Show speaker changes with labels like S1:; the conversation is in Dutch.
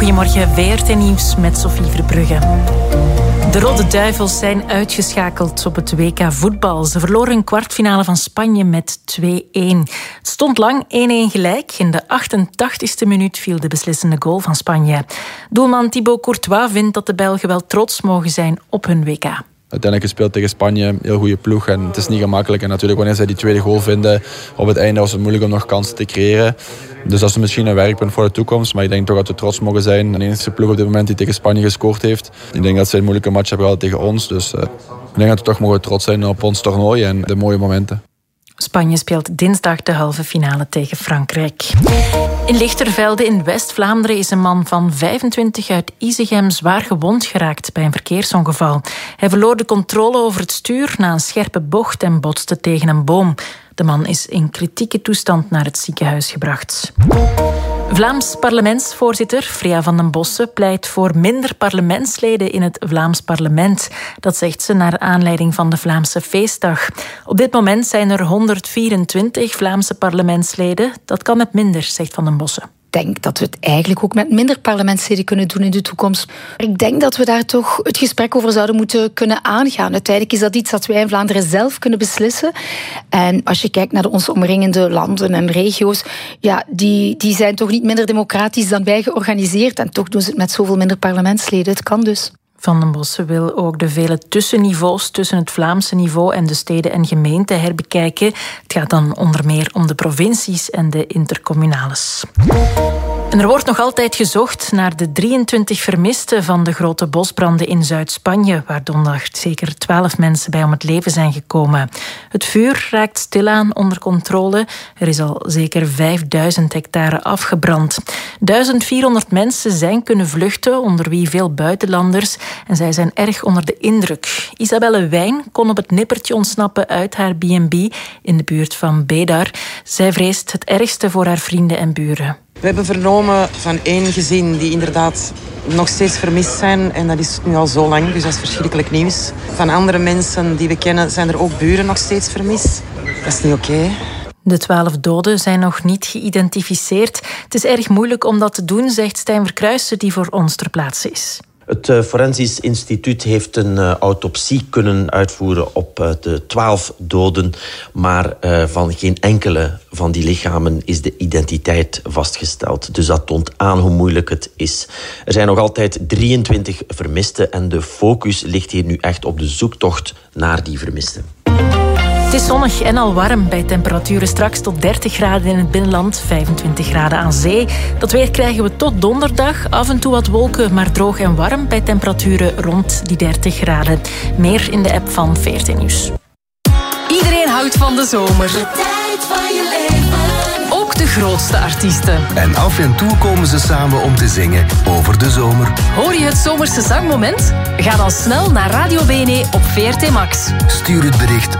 S1: Goedemorgen, VRT Nieuws met Sophie Verbrugge. De Rode Duivels zijn uitgeschakeld op het WK voetbal. Ze verloren een kwartfinale van Spanje met 2-1. Het stond lang 1-1 gelijk. In de 88e minuut viel de beslissende goal van Spanje. Doelman Thibaut Courtois vindt dat de Belgen wel trots mogen zijn op hun WK.
S2: Uiteindelijk gespeeld tegen Spanje, een heel goede ploeg en het is niet gemakkelijk. En natuurlijk wanneer zij die tweede goal vinden, op het einde was het moeilijk om nog kansen te creëren. Dus dat is misschien een werkpunt voor de toekomst, maar ik denk toch dat we trots mogen zijn. De enige ploeg op dit moment die tegen Spanje gescoord heeft. Ik denk dat zij een moeilijke match hebben gehad tegen ons. Dus ik denk dat we toch mogen trots zijn op ons toernooi en de mooie momenten.
S1: Spanje speelt dinsdag de halve finale tegen Frankrijk. In Lichtervelde in West-Vlaanderen is een man van 25 uit Isegem zwaar gewond geraakt bij een verkeersongeval. Hij verloor de controle over het stuur na een scherpe bocht en botste tegen een boom. De man is in kritieke toestand naar het ziekenhuis gebracht. Vlaams parlementsvoorzitter Freya van den Bosse pleit voor minder parlementsleden in het Vlaams parlement. Dat zegt ze naar aanleiding van de Vlaamse feestdag. Op dit moment zijn er 124 Vlaamse parlementsleden. Dat kan met minder, zegt Van den Bosse.
S3: Ik denk dat we het eigenlijk ook met minder parlementsleden kunnen doen in de toekomst. Ik denk dat we daar toch het gesprek over zouden moeten kunnen aangaan. Uiteindelijk is dat iets dat wij in Vlaanderen zelf kunnen beslissen. En als je kijkt naar onze omringende landen en regio's, ja, die zijn toch niet minder democratisch dan wij georganiseerd. En toch doen ze het met zoveel minder parlementsleden. Het kan dus.
S1: Van den Bosse wil ook de vele tussenniveaus tussen het Vlaamse niveau en de steden en gemeenten herbekijken. Het gaat dan onder meer om de provincies en de intercommunales. En er wordt nog altijd gezocht naar de 23 vermisten van de grote bosbranden in Zuid-Spanje, waar donderdag zeker 12 mensen bij om het leven zijn gekomen. Het vuur raakt stilaan onder controle. Er is al zeker 5000 hectare afgebrand. 1400 mensen zijn kunnen vluchten, onder wie veel buitenlanders. En zij zijn erg onder de indruk. Isabelle Wijn kon op het nippertje ontsnappen uit haar B&B in de buurt van Bedar. Zij vreest het ergste voor haar vrienden en buren.
S4: We hebben vernomen van één gezin die inderdaad nog steeds vermist zijn. En dat is nu al zo lang, dus dat is verschrikkelijk nieuws. Van andere mensen die we kennen zijn er ook buren nog steeds vermist. Dat is niet oké.
S1: De 12 doden zijn nog niet geïdentificeerd. Het is erg moeilijk om dat te doen, zegt Stijn Verkruijsen, die voor ons ter plaatse is.
S5: Het Forensisch Instituut heeft een autopsie kunnen uitvoeren op de 12 doden. Maar van geen enkele van die lichamen is de identiteit vastgesteld. Dus dat toont aan hoe moeilijk het is. Er zijn nog altijd 23 vermisten en de focus ligt hier nu echt op de zoektocht naar die vermisten.
S1: Het is zonnig en al warm bij temperaturen straks tot 30 graden in het binnenland, 25 graden aan zee. Dat weer krijgen we tot donderdag. Af en toe wat wolken, maar droog en warm bij temperaturen rond die 30 graden. Meer in de app van VRT Nieuws.
S6: Iedereen houdt van de zomer. De tijd van je leven. Ook de grootste artiesten.
S7: En af en toe komen ze samen om te zingen over de zomer.
S6: Hoor je het zomerse zangmoment? Ga dan snel naar Radio BNE op VRT Max.
S7: Stuur het bericht